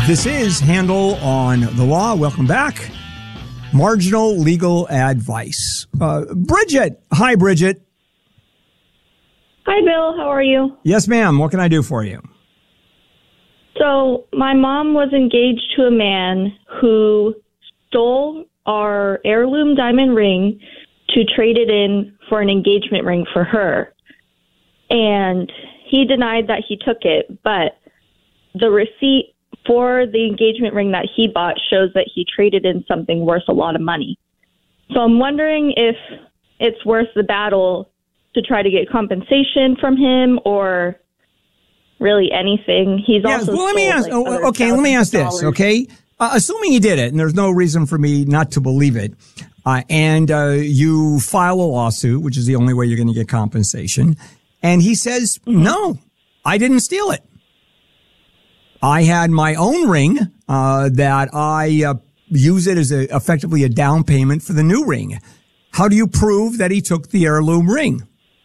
This is Handel on the Law. Welcome back. Marginal Legal Advice. Bridget. Hi, Bridget. Hi, Bill. How are you? Yes, ma'am. What can I do for you? So my mom was engaged to a man who stole our heirloom diamond ring to trade it in for an engagement ring for her. And he denied that he took it, but the receipt for the engagement ring that he bought shows that he traded in something worth a lot of money. So I'm wondering if it's worth the battle to try to get compensation from him or really anything. He's also well, let me ask this, okay? Assuming he did it, and there's no reason for me not to believe it, and you file a lawsuit, which is the only way you're going to get compensation, and he says, no, I didn't steal it. I had my own ring that I use it as effectively a down payment for the new ring. How do you prove that he took the heirloom ring?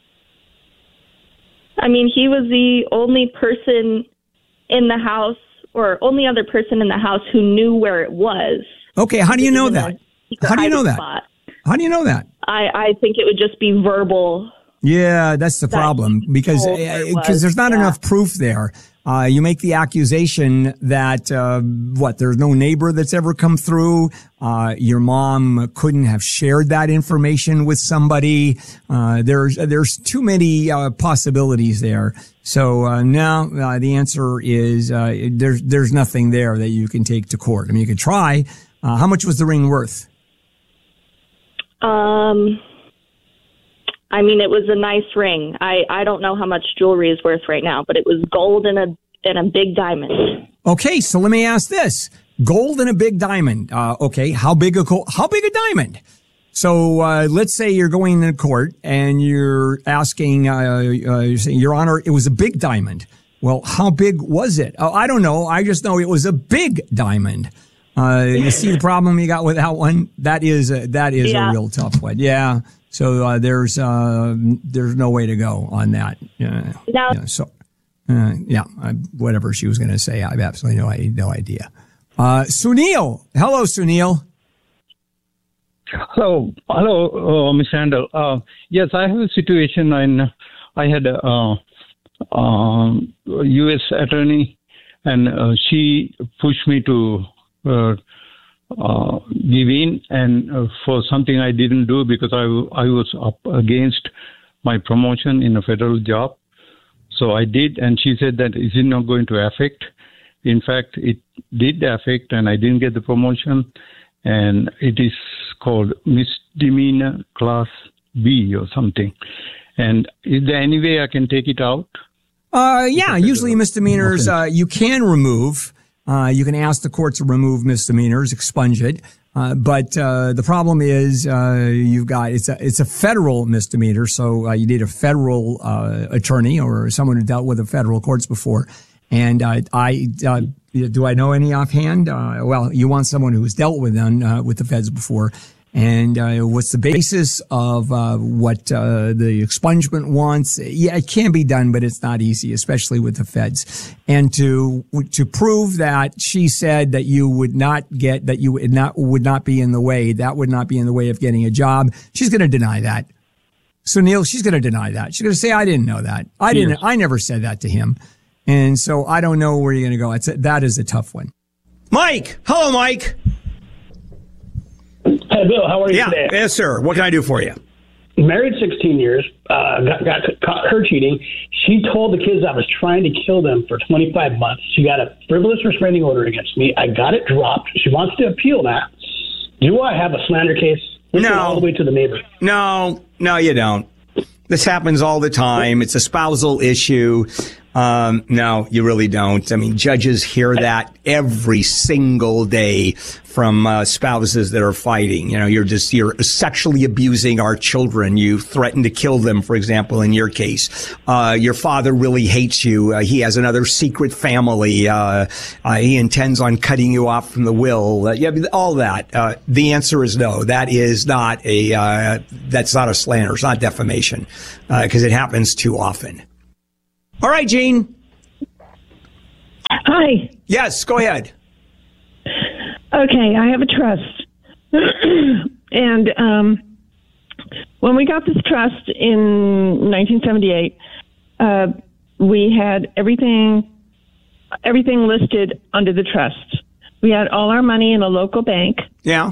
I mean, he was the only person in the house or only other person in the house who knew where it was. Okay, how do you know that? How do you know that? How do you know that? I think it would just be verbal. Yeah, that's the problem because there's not enough proof there. You make the accusation that, there's no neighbor that's ever come through. Your mom couldn't have shared that information with somebody. There's too many, possibilities there. So, no, the answer is, there's nothing there that you can take to court. I mean, you could try. How much was the ring worth? I mean, it was a nice ring. I don't know how much jewelry is worth right now, but it was gold and a big diamond. Okay, so let me ask this: gold and a big diamond. Okay, how big a diamond? So let's say you're going to court and you're asking, you're saying, Your Honor, it was a big diamond. Well, how big was it? Oh, I don't know. I just know it was a big diamond. You see the problem you got with that one? That is a real tough one. Yeah. So there's no way to go on that. Whatever she was going to say, I have absolutely no idea. Sunil, hello, Sunil. Hello, Ms. Handel. Yes, I have a situation. I had a U.S. attorney, and she pushed me to give in, and for something I didn't do because I was up against my promotion in a federal job. So I did, and she said that is it not going to affect? In fact, it did affect, and I didn't get the promotion, and it is called misdemeanor class B or something. And is there any way I can take it out? Usually misdemeanors you can remove. You can ask the court to remove misdemeanors, expunge it. But the problem is it's a federal misdemeanor, so you need a federal attorney or someone who dealt with the federal courts before. And do I know any offhand? You want someone who has dealt with them with the feds before. And what's the basis of what the expungement wants? Yeah, it can be done, but it's not easy, especially with the feds. And to prove that she said that you would not get, that you would not be in the way, that would not be in the way of getting a job, she's going to deny that. So Neil, she's going to deny that. She's going to say, I didn't know that. I never said that to him. And so I don't know where you're going to go. That is a tough one. Mike. Hello, Mike. Hey, Bill, how are you today? Yes, sir. What can I do for you? Married 16 years, got caught her cheating. She told the kids I was trying to kill them for 25 months. She got a frivolous restraining order against me. I got it dropped. She wants to appeal that. Do I have a slander case? No. All the way to the neighbor. No, you don't. This happens all the time. It's a spousal issue. No, you really don't. I mean, judges hear that every single day from spouses that are fighting. You know, you're sexually abusing our children. You threaten to kill them, for example, in your case. Your father really hates you. He has another secret family. He intends on cutting you off from the will. All that. The answer is no. That is not that's not a slander. It's not defamation, because it happens too often. All right, Gene. Hi. Yes, go ahead. Okay, I have a trust. And when we got this trust in 1978, we had everything listed under the trust. We had all our money in a local bank. Yeah.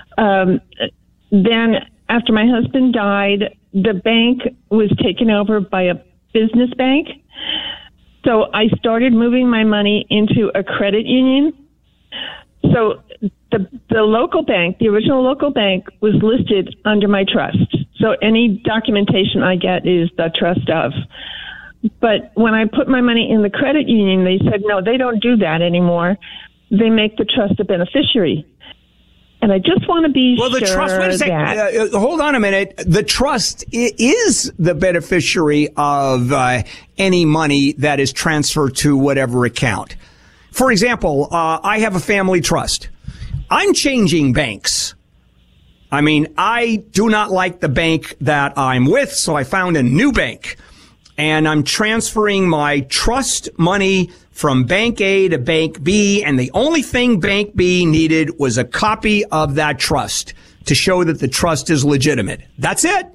Then after my husband died, the bank was taken over by a business bank. So I started moving my money into a credit union. So the local bank, the original local bank, was listed under my trust. So any documentation I get is the trust of. But when I put my money in the credit union, they said, no, they don't do that anymore. They make the trust a beneficiary. And I just want to be sure trust, wait a second. Hold on a minute. The trust is the beneficiary of any money that is transferred to whatever account. For example, I have a family trust. I'm changing banks. I mean, I do not like the bank that I'm with, so I found a new bank. And I'm transferring my trust money from Bank A to Bank B, and the only thing Bank B needed was a copy of that trust to show that the trust is legitimate. That's it.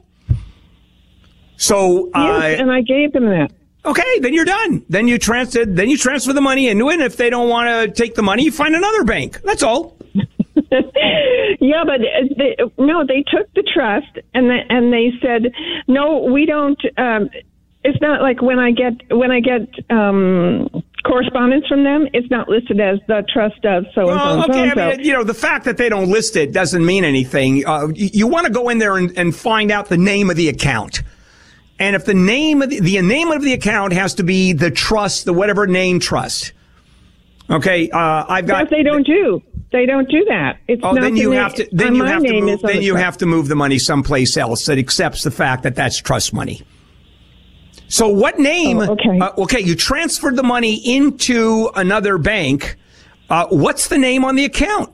So, yes, and I gave them that. Okay, then you're done. Then you transfer the money into it, and if they don't want to take the money, you find another bank. That's all. Yeah, but they took the trust and they said, no, we don't. It's not like when I get correspondence from them, it's not listed as the trust of so and so. Okay, I mean, the fact that they don't list it doesn't mean anything. You want to go in there and find out the name of the account. And if the name of the account has to be the trust, the whatever name trust. Okay, I've got. But they don't do that. It's not. Then you have to move the money someplace else that accepts the fact that that's trust money. So what name? Okay, you transferred the money into another bank. What's the name on the account?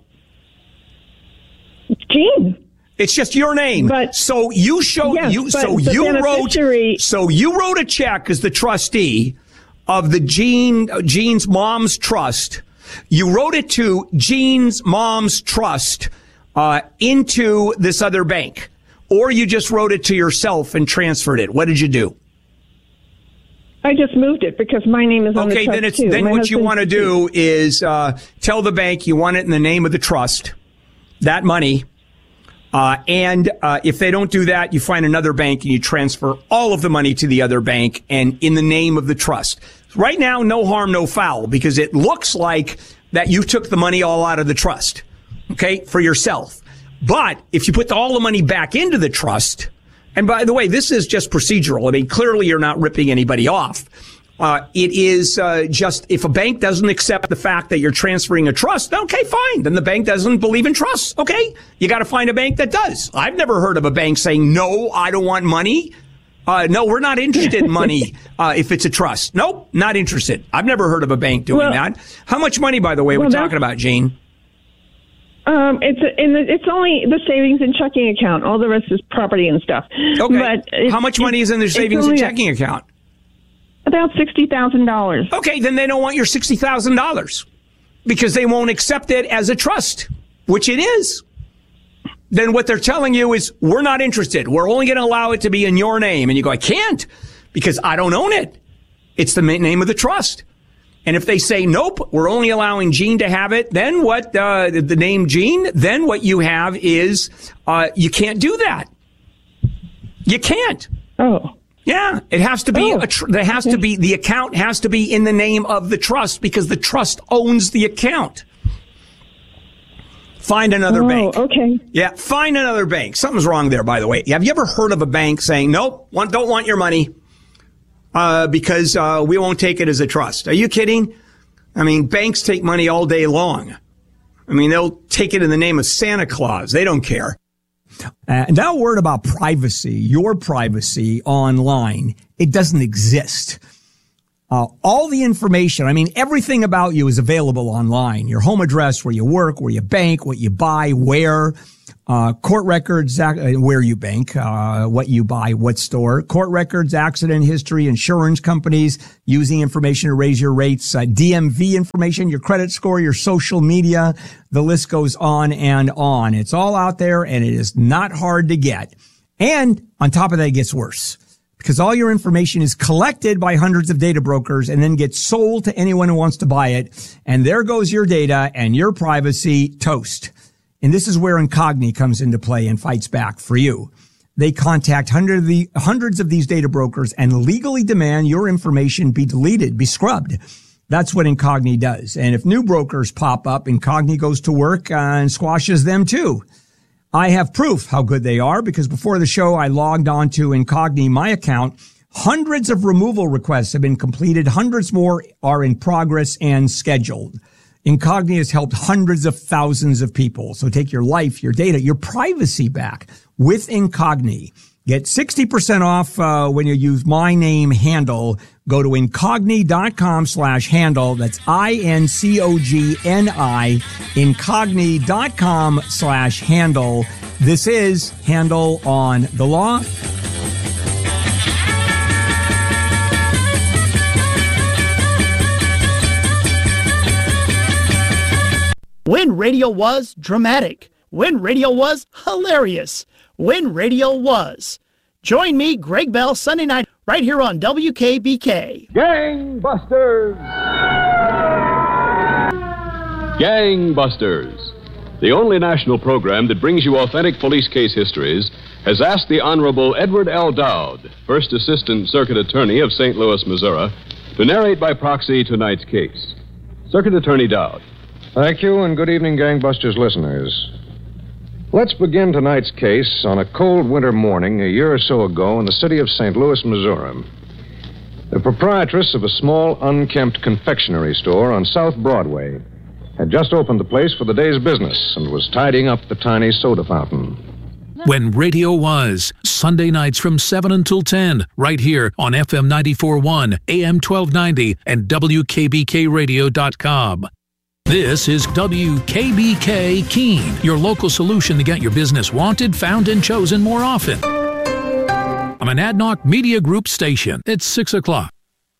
Jean. It's just your name. But, so you wrote a check as the trustee of the Jean's mom's trust. You wrote it to Jean's mom's trust into this other bank, or you just wrote it to yourself and transferred it. What did you do? I just moved it because my name is on the trust too. Then what you want to do is tell the bank you want it in the name of the trust, that money. And if they don't do that, you find another bank and you transfer all of the money to the other bank and in the name of the trust. Right now, no harm, no foul, because it looks like that you took the money all out of the trust, okay, for yourself. But if you put all the money back into the trust, and by the way, this is just procedural. I mean, clearly you're not ripping anybody off. It is just if a bank doesn't accept the fact that you're transferring a trust, okay, fine. Then the bank doesn't believe in trust. Okay, you got to find a bank that does. I've never heard of a bank saying, no, I don't want money. No, we're not interested in money if it's a trust. Nope, not interested. I've never heard of a bank doing that. How much money, by the way, we're talking about, Jean? It's only the savings and checking account. All the rest is property and stuff. Okay. But how much money is in their savings and checking account? About $60,000. Okay, then they don't want your $60,000 because they won't accept it as a trust, which it is. Then what they're telling you is, we're not interested. We're only going to allow it to be in your name. And you go, I can't because I don't own it. It's the name of the trust. And if they say, nope, we're only allowing Jean to have it, then what, the name Jean, then what you have is, you can't do that. You can't. Oh. Yeah, it has to be the account has to be in the name of the trust because the trust owns the account. Find another bank. Okay. Yeah, find another bank. Something's wrong there, by the way. Have you ever heard of a bank saying, nope, don't want your money because we won't take it as a trust? Are you kidding? I mean, banks take money all day long. I mean, they'll take it in the name of Santa Claus. They don't care. Now a word about privacy, your privacy online. It doesn't exist. All the information, I mean, everything about you is available online. Your home address, where you work, where you bank, what you buy, where. Court records, where you bank, what you buy, what store, court records, accident history, insurance companies using information to raise your rates, DMV information, your credit score, your social media. The list goes on and on. It's all out there and it is not hard to get. And on top of that, it gets worse because all your information is collected by hundreds of data brokers and then gets sold to anyone who wants to buy it. And there goes your data and your privacy toast. And this is where Incogni comes into play and fights back for you. They contact hundreds of these data brokers and legally demand your information be deleted, be scrubbed. That's what Incogni does. And if new brokers pop up, Incogni goes to work and squashes them too. I have proof how good they are because before the show, I logged on to Incogni, my account. Hundreds of removal requests have been completed. Hundreds more are in progress and scheduled. Incogni has helped hundreds of thousands of people. So take your life, your data, your privacy back with Incogni. Get 60% off when you use my name handle. Go to incogni.com/handle. That's INCOGNI. Incogni.com/handle. This is Handle on the Law. When radio was dramatic. When radio was hilarious. When radio was. Join me, Greg Bell, Sunday night, right here on WKBK. Gangbusters! Gangbusters, the only national program that brings you authentic police case histories, has asked the Honorable Edward L. Dowd, First Assistant Circuit Attorney of St. Louis, Missouri, to narrate by proxy tonight's case. Circuit Attorney Dowd. Thank you, and good evening, Gangbusters listeners. Let's begin tonight's case on a cold winter morning a year or so ago in the city of St. Louis, Missouri. The proprietress of a small, unkempt confectionery store on South Broadway had just opened the place for the day's business and was tidying up the tiny soda fountain. When radio was, Sunday nights from 7 until 10, right here on FM 94.1, AM 1290, and WKBKRadio.com. This is WKBK Keene, your local solution to get your business wanted, found, and chosen more often. I'm an Adnoc Media Group station. It's 6 o'clock.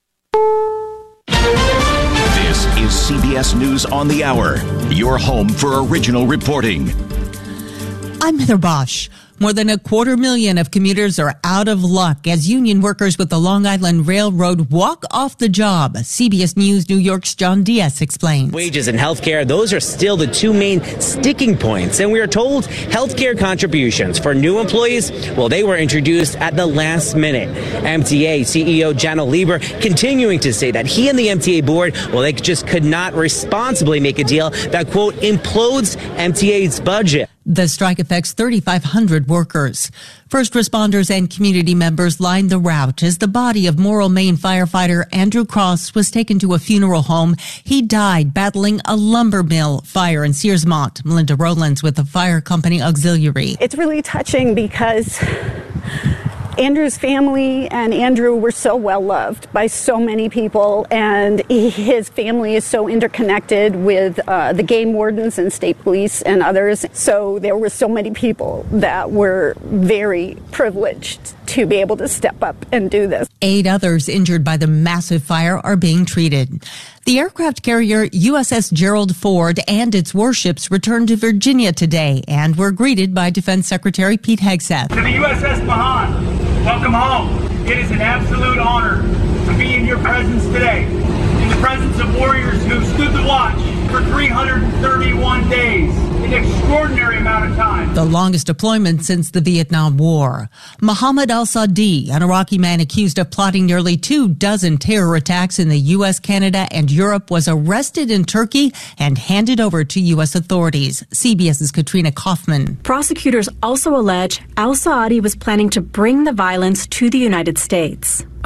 This is CBS News on the Hour, your home for original reporting. I'm Heather Bosch. More than 250,000 of commuters are out of luck as union workers with the Long Island Railroad walk off the job. CBS News New York's John Diaz explains. Wages and health care, those are still the two main sticking points. And we are told health care contributions for new employees, well, they were introduced at the last minute. MTA CEO Janno Lieber continuing to say that he and the MTA board, well, they just could not responsibly make a deal that, quote, implodes MTA's budget. The strike affects 3,500 workers. First responders and community members lined the route as the body of Morrill, Maine firefighter Andrew Cross was taken to a funeral home. He died battling a lumber mill fire in Searsmont. Melinda Rowlands with the Fire Company Auxiliary. It's really touching because Andrew's family and Andrew were so well loved by so many people, and his family is so interconnected with the game wardens and state police and others. So there were so many people that were very privileged to be able to step up and do this. 8 others injured by the massive fire are being treated. The aircraft carrier USS Gerald Ford and its warships returned to Virginia today and were greeted by Defense Secretary Pete Hegseth. To the USS Mahan, welcome home. It is an absolute honor to be in your presence today, in the presence of warriors who stood the watch for 331 days, an extraordinary amount of time. The longest deployment since the Vietnam War. Mohammed al-Sadi, an Iraqi man accused of plotting nearly 24 terror attacks in the U.S., Canada, and Europe, was arrested in Turkey and handed over to U.S. authorities. CBS's Katrina Kaufman. Prosecutors also allege al-Saadi was planning to bring the violence to the United States.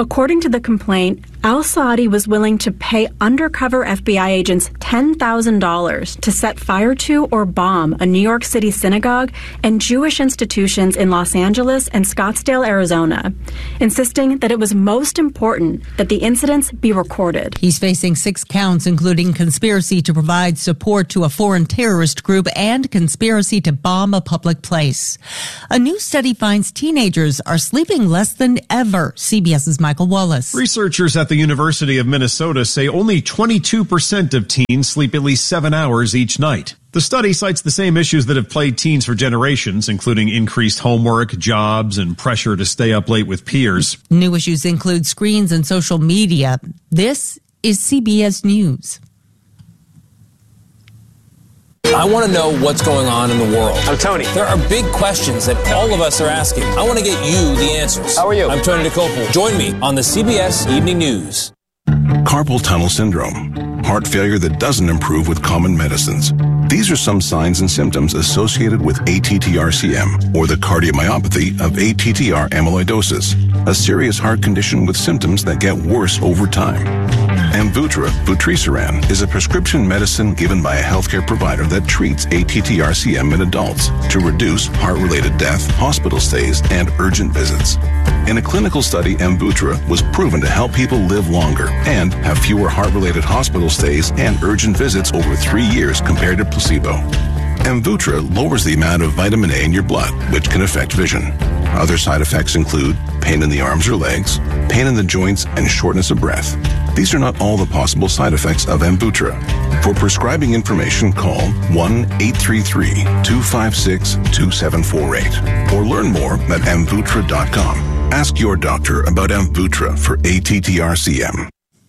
According to the complaint, al-Saadi was willing to pay undercover FBI agents $10,000 to set fire to or bomb a New York City synagogue and Jewish institutions in Los Angeles and Scottsdale, Arizona, insisting that it was most important that the incidents be recorded. He's facing 6 counts, including conspiracy to provide support to a foreign terrorist group and conspiracy to bomb a public place. A new study finds teenagers are sleeping less than ever. CBS's Michael Wallace. Researchers at the University of Minnesota say only 22% of teens sleep at least 7 hours each night. The study cites the same issues that have plagued teens for generations, including increased homework, jobs, and pressure to stay up late with peers. New issues include screens and social media. This is CBS News. I want to know what's going on in the world. I'm Tony. There are big questions that all of us are asking. I want to get you the answers. How are you? I'm Tony DeCopel. Join me on the CBS Evening News. Carpal tunnel syndrome, heart failure that doesn't improve with common medicines. These are some signs and symptoms associated with ATTR-CM, or the cardiomyopathy of ATTR amyloidosis, a serious heart condition with symptoms that get worse over time. Amvuttra, vutrisiran, is a prescription medicine given by a healthcare provider that treats ATTR-CM in adults to reduce heart-related death, hospital stays, and urgent visits. In a clinical study, Amvuttra was proven to help people live longer and have fewer heart-related hospital stays and urgent visits over 3 years compared to placebo. Amvuttra lowers the amount of vitamin A in your blood, which can affect vision. Other side effects include pain in the arms or legs, pain in the joints, and shortness of breath. These are not all the possible side effects of Amvuttra. For prescribing information, call 1-833-256-2748 or learn more at amvuttra.com. Ask your doctor about Amvuttra for ATTR-CM.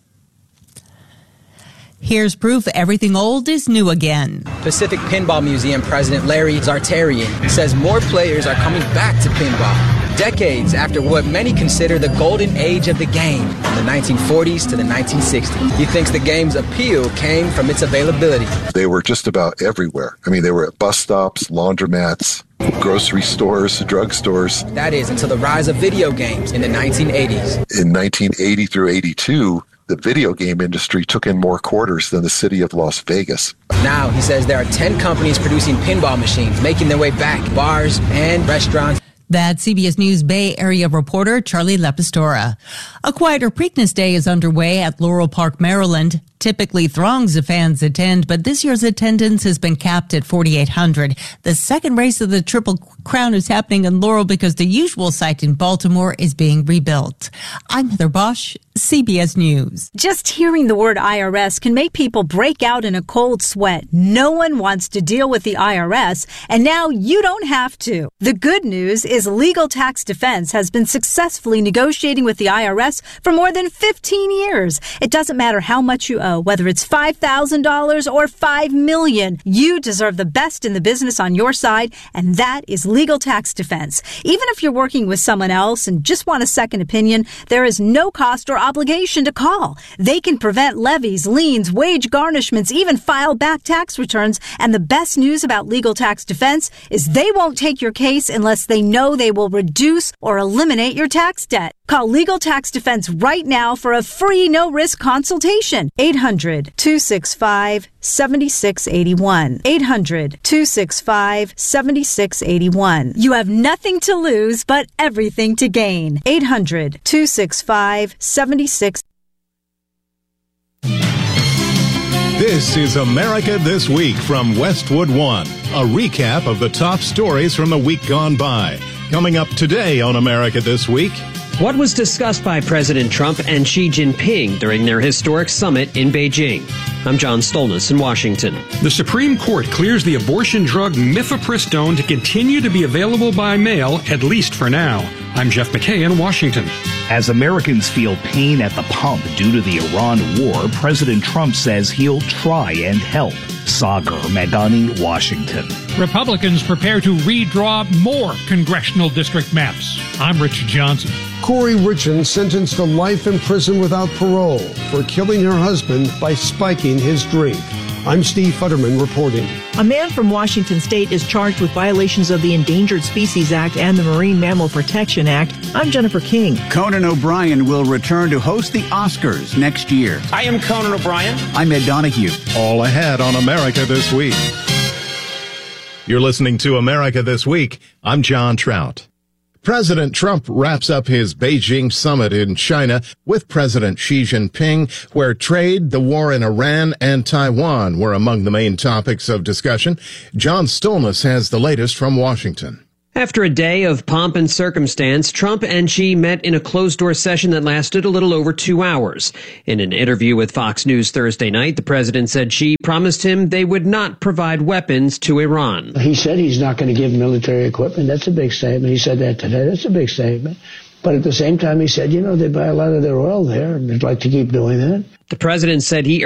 Here's proof everything old is new again. Pacific Pinball Museum President Larry Zartarian says more players are coming back to pinball, decades after what many consider the golden age of the game, from the 1940s to the 1960s. He thinks the game's appeal came from its availability. They were just about everywhere. I mean, they were at bus stops, laundromats, grocery stores, drugstores. That is, until the rise of video games in the 1980s. In 1980 through 82, the video game industry took in more quarters than the city of Las Vegas. Now, he says there are 10 companies producing pinball machines, making their way back, bars and restaurants. That's CBS News Bay Area reporter Charlie Lepastora. A quieter Preakness Day is underway at Laurel Park, Maryland. Typically, throngs of fans attend, but this year's attendance has been capped at 4,800. The second race of the Triple Crown is happening in Laurel because the usual site in Baltimore is being rebuilt. I'm Heather Bosch, CBS News. Just hearing the word IRS can make people break out in a cold sweat. No one wants to deal with the IRS, and now you don't have to. The good news is Legal Tax Defense has been successfully negotiating with the IRS for more than 15 years. It doesn't matter how much you owe, whether it's $5,000 or $5 million. You deserve the best in the business on your side, and that is Legal Tax Defense. Even if you're working with someone else and just want a second opinion, there is no cost or obligation to call. They can prevent levies, liens, wage garnishments, even file back tax returns. And the best news about Legal Tax Defense is they won't take your case unless they know they will reduce or eliminate your tax debt. Call Legal Tax Defense right now for a free no-risk consultation. 800-265-7681. 800-265-7681. You have nothing to lose, but everything to gain. 800-265-7681. This is America This Week from Westwood One. A recap of the top stories from the week gone by. Coming up today on America This Week. What was discussed by President Trump and Xi Jinping during their historic summit in Beijing? I'm John Stolnis in Washington. The Supreme Court clears the abortion drug mifepristone to continue to be available by mail, at least for now. I'm Jeff McKay in Washington. As Americans feel pain at the pump due to the Iran war, President Trump says he'll try and help. Sagar Madani, Washington. Republicans prepare to redraw more congressional district maps. I'm Rich Johnson. Corey Richin sentenced to life in prison without parole for killing her husband by spiking his drink. I'm Steve Futterman reporting. A man from Washington State is charged with violations of the Endangered Species Act and the Marine Mammal Protection Act. I'm Jennifer King. Conan O'Brien will return to host the Oscars next year. I am Conan O'Brien. I'm Ed Donahue. All ahead on America This Week. You're listening to America This Week. I'm John Trout. President Trump wraps up his Beijing summit in China with President Xi Jinping, where trade, the war in Iran, and Taiwan were among the main topics of discussion. John Stolness has the latest from Washington. After a day of pomp and circumstance, Trump and Xi met in a closed-door session that lasted a little over 2 hours. In an interview with Fox News Thursday night, the president said Xi promised him they would not provide weapons to Iran. He said he's not going to give military equipment. That's a big statement. He said that today. That's a big statement. But at the same time, he said, they buy a lot of their oil there, and they'd like to keep doing that. The president said he